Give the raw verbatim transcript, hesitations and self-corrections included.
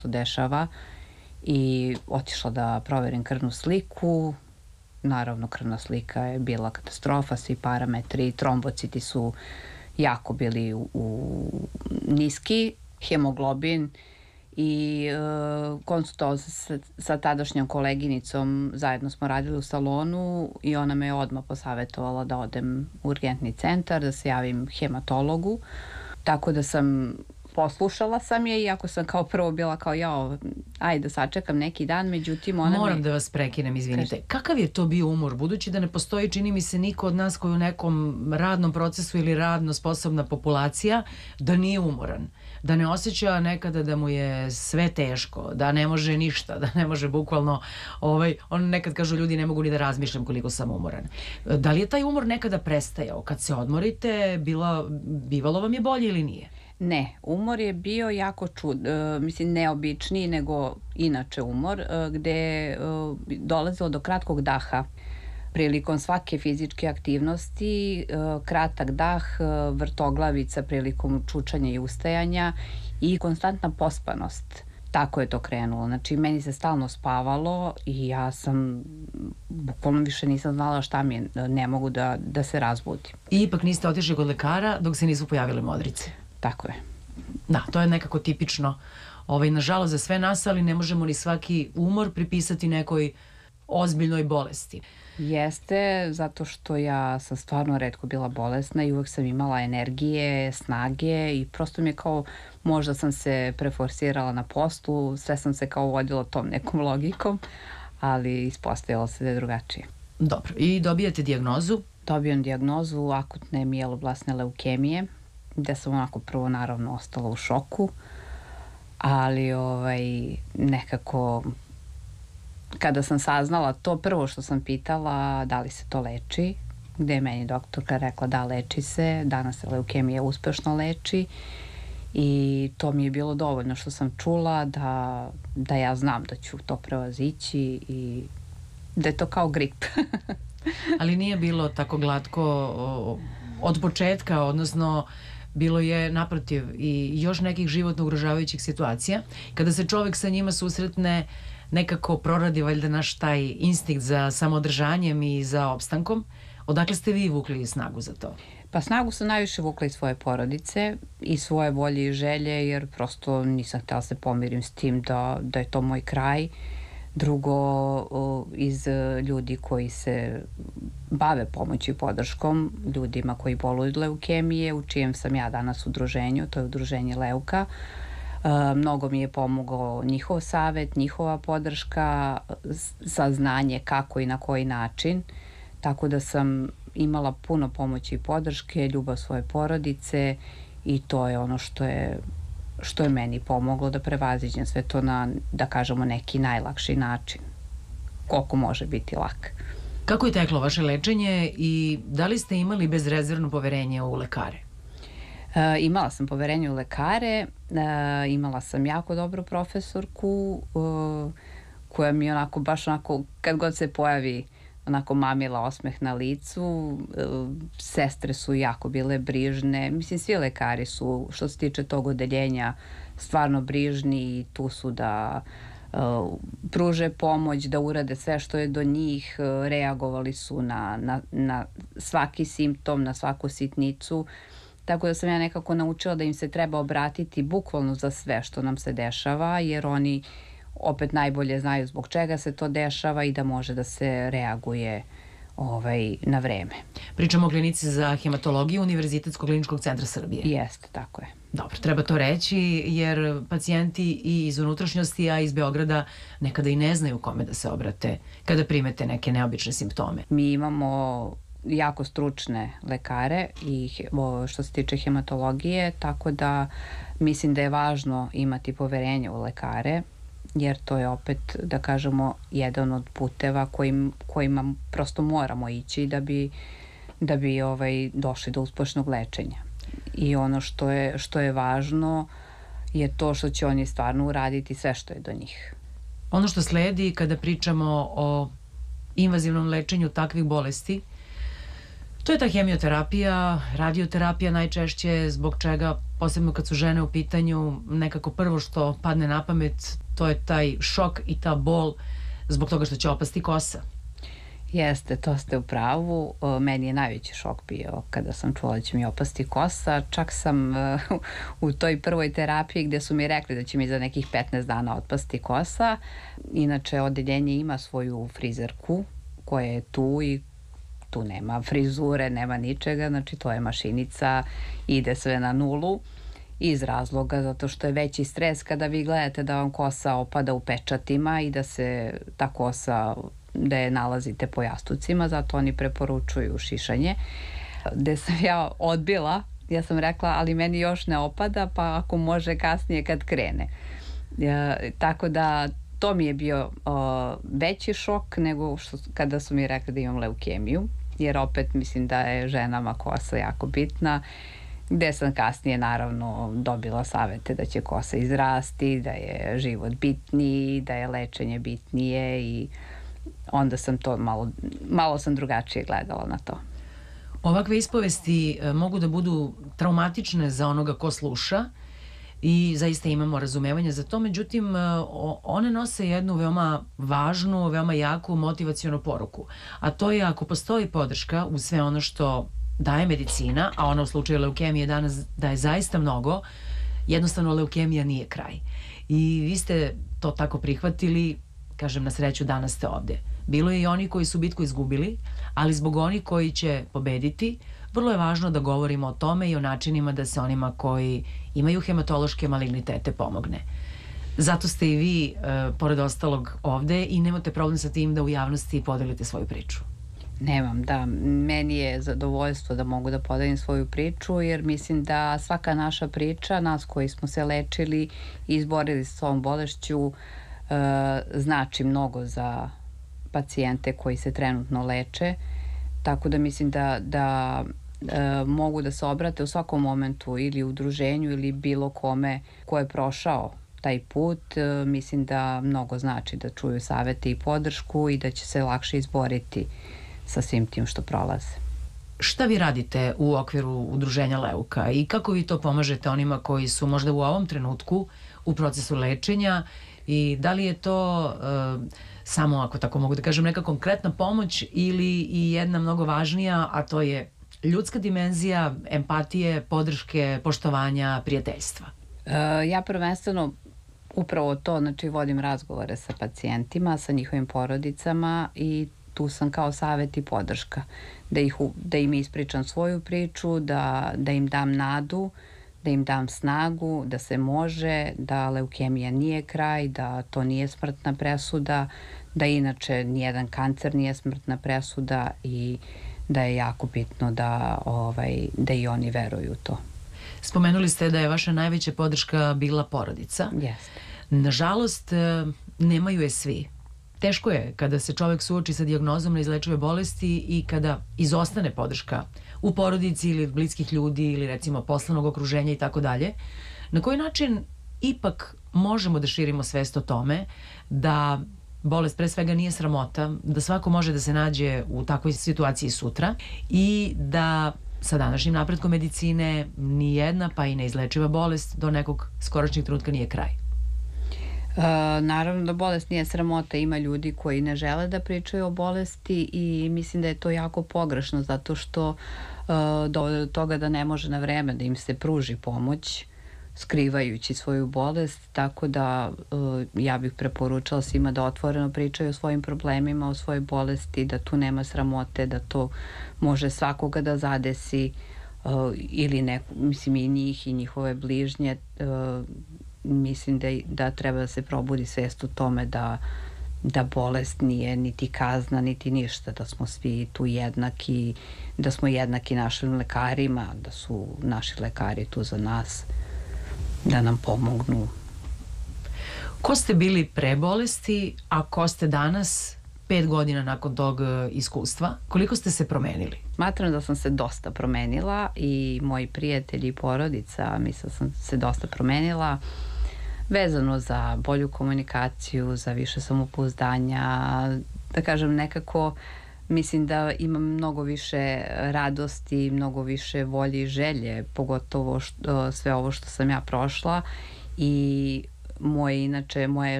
dešava i otišla da proverim krvnu sliku. Naravno, krvna slika je bila katastrofa, svi parametri, trombociti su jako bili u, u niski, hemoglobin i e, konsultovao se sa, sa tadašnjom koleginicom, zajedno smo radili u salonu i ona me odmah posavetovala da odem u urgentni centar, da se javim hematologu, tako da sam poslušala sam je, iako sam kao prvo bila kao ja, ajde da sačekam neki dan, međutim ona Moram mi... da vas prekinem, izvinite. Kakav je to bio umor? Budući da ne postoji, čini mi se, niko od nas koji u nekom radnom procesu ili radno sposobna populacija, da nije umoran. Da ne osjeća nekada da mu je sve teško, da ne može ništa, da ne može bukvalno, ovaj, on nekad kažu ljudi ne mogu ni da razmišljam koliko sam umoran. Da li je taj umor nekada prestajao? Kad se odmorite, bila, bivalo vam je bolje ili nije? Ne, umor je bio jako čud, uh, mislim neobičniji nego inače umor, uh, gde je uh, dolazilo do kratkog daha. Prilikom svake fizičke aktivnosti, uh, kratak dah, uh, vrtoglavica prilikom čučanja i ustajanja i konstantna pospanost. Tako je to krenulo. Znači, meni se stalno spavalo i ja sam, bukvalno više nisam znala šta mi je, ne mogu da, da se razbudim. I ipak niste otišli kod lekara dok se nisu pojavile modrice. Tako je. Da, to je nekako tipično, ovaj, nažalost za sve nas, ali ne možemo ni svaki umor pripisati nekoj ozbiljnoj bolesti. Jeste, zato što ja sam stvarno retko bila bolesna i uvek sam imala energije, snage i prosto mi je kao, možda sam se preforsirala na poslu, sve sam se kao vodila tom nekom logikom, ali ispostavilo se da je drugačije. Dobro, i dobijate dijagnozu? Dobijam dijagnozu akutne mieloblasne leukemije, gde sam onako prvo naravno ostala u šoku, ali ovaj, nekako kada sam saznala to, prvo što sam pitala da li se to leči, gde je meni doktorka rekla da leči se, danas se leukemija uspešno leči i to mi je bilo dovoljno što sam čula da, da ja znam da ću to prevazići i da je to kao grip. Ali nije bilo tako glatko od početka, odnosno bilo je naprotiv i još nekih životno ugrožavajućih situacija. Kada se čovek sa njima susretne, nekako proradi valjda naš taj instinkt za samodržanjem i za opstankom. Odakle ste vi vukli snagu za to? Pa snagu sam najviše vukla iz svoje porodice i svoje volje i želje, jer prosto nisam htjela se pomirim s tim da, da je to moj kraj. Drugo, iz ljudi koji se bave pomoći i podrškom ljudima koji boluju od leukemije, u čijem sam ja danas udruženju, to je udruženje Leuka. Mnogo mi je pomogao njihov savet, njihova podrška, saznanje kako i na koji način, tako da sam imala puno pomoći i podrške, ljubav svoje porodice i to je ono što je što je meni pomoglo da prevaziđem sve to na, da kažemo, neki najlakši način. Koliko može biti lak. Kako je teklo vaše lečenje i da li ste imali bezrezervno poverenje u lekare? E, imala sam poverenje u lekare, e, imala sam jako dobru profesorku e, koja mi onako, baš onako, kad god se pojavi onako mamila osmeh na licu, sestre su jako bile brižne, mislim svi lekari su što se tiče tog odeljenja stvarno brižni i tu su da uh, pruže pomoć, da urade sve što je do njih, uh, reagovali su na, na, na svaki simptom, na svaku sitnicu, tako da sam ja nekako naučila da im se treba obratiti bukvalno za sve što nam se dešava, jer oni opet najbolje znaju zbog čega se to dešava i da može da se reaguje ovaj, na vreme. Pričamo o klinici za hematologiju Univerzitetskog kliničkog centra Srbije. Jeste, tako je. Dobro, treba to reći jer pacijenti i iz unutrašnjosti, a iz Beograda nekada i ne znaju kome da se obrate kada primete neke neobične simptome. Mi imamo jako stručne lekare i što se tiče hematologije, tako da mislim da je važno imati poverenje u lekare, jer to je opet, da kažemo, jedan od puteva kojim, kojima prosto moramo ići da bi, da bi ovaj, došli do uspešnog lečenja. I ono što je, što je važno je to što će oni stvarno uraditi sve što je do njih. Ono što sledi kada pričamo o invazivnom lečenju takvih bolesti, To je ta hemioterapija, radioterapija najčešće, zbog čega, posebno kad su žene u pitanju, nekako prvo što padne na pamet, to je taj šok i ta bol zbog toga što će opasti kosa. Jeste, to ste u pravu. Meni je najveći šok bio kada sam čula da će mi opasti kosa. Čak sam u toj prvoj terapiji gde su mi rekli da će mi za nekih petnaest dana otpasti kosa. Inače, odeljenje ima svoju frizerku koja je tu i tu nema frizure, nema ničega, znači to je mašinica, ide sve na nulu iz razloga zato što je veći stres kada vi gledate da vam kosa opada u pečatima i da se ta kosa, da je nalazite po jastucima, zato oni preporučuju šišanje. Gde sam ja odbila, ja sam rekla, ali meni još ne opada, pa ako može kasnije kad krene. E, tako da to mi je bio o, veći šok nego što, kada su mi rekli da imam leukemiju, jer opet mislim da je ženama kosa jako bitna, gde sam kasnije naravno dobila savete da će kosa izrasti, da je život bitniji, da je lečenje bitnije i onda sam to malo, malo sam drugačije gledala na to. Ovakve ispovesti mogu da budu traumatične za onoga ko sluša i zaista imamo razumevanje za to, međutim one nose jednu veoma važnu, veoma jaku motivacionu poruku, a to je ako postoji podrška u sve ono što daje medicina, a ona u slučaju leukemije danas daje zaista mnogo, jednostavno leukemija nije kraj. I vi ste to tako prihvatili, kažem, na sreću danas ste ovde. Bilo je i oni koji su bitku izgubili, ali zbog onih koji će pobediti, vrlo je važno da govorimo o tome i o načinima da se onima koji imaju hematološke malignitete pomogne. Zato ste i vi, e, pored ostalog, ovde i nemate problem sa tim da u javnosti podelite svoju priču. Nemam, da. Meni je zadovoljstvo da mogu da podelim svoju priču, jer mislim da svaka naša priča, nas koji smo se lečili i izborili s ovom bolešću, e, znači mnogo za pacijente koji se trenutno leče. Tako da mislim da, da e, mogu da se obrate u svakom momentu ili udruženju ili bilo kome ko je prošao taj put. E, mislim da mnogo znači da čuju savete i podršku i da će se lakše izboriti sa svim tim što prolaze. Šta vi radite u okviru udruženja Leuka i kako vi to pomažete onima koji su možda u ovom trenutku u procesu lečenja i da li je to uh, samo, ako tako mogu da kažem, neka konkretna pomoć ili i jedna mnogo važnija, a to je ljudska dimenzija, empatije, podrške, poštovanja, prijateljstva? Uh, ja prvenstveno upravo to, znači vodim razgovore sa pacijentima, sa njihovim porodicama i tu sam kao savet i podrška, da, ih, da im ispričam svoju priču, da, da im dam nadu, da im dam snagu, da se može, da leukemija nije kraj, da to nije smrtna presuda, da inače nijedan kancer nije smrtna presuda i da je jako bitno da, ovaj, da i oni veruju u to. Spomenuli ste da je vaša najveća podrška bila porodica. Jeste. Nažalost, nemaju je svi. Teško je kada se čovek suoči sa dijagnozom neizlečive bolesti i kada izostane podrška u porodici ili od bliskih ljudi ili recimo poslovnog okruženja i tako dalje. Na koji način ipak možemo da širimo svest o tome da bolest pre svega nije sramota, da svako može da se nađe u takvoj situaciji sutra i da sa današnjim napretkom medicine ni jedna pa i neizlečiva bolest do nekog skorašnjeg trenutka nije kraj? Uh, naravno da bolest nije sramota, ima ljudi koji ne žele da pričaju o bolesti i mislim da je to jako pogrešno zato što uh, dovode do toga da ne može na vreme da im se pruži pomoć skrivajući svoju bolest, tako da uh, ja bih preporučala svima da otvoreno pričaju o svojim problemima, o svojoj bolesti, da tu nema sramote, da to može svakoga da zadesi uh, ili neko, mislim i njih i njihove bližnje. uh, Mislim da, da treba da se probudi svest u tome da, da bolest nije niti kazna, niti ništa, da smo svi tu jednaki, da smo jednaki našim lekarima, da su naši lekari tu za nas, da nam pomognu. Ko ste bili pre bolesti, a ko ste danas, pet godina nakon tog iskustva? Koliko ste se promenili? Smatram da sam se dosta promenila i moji prijatelji i porodica, mislim da sam se dosta promenila vezano za bolju komunikaciju, za više samopouzdanja, da kažem nekako mislim da imam mnogo više radosti, mnogo više volje i želje, pogotovo što, sve ovo što sam ja prošla i moje, inače, moje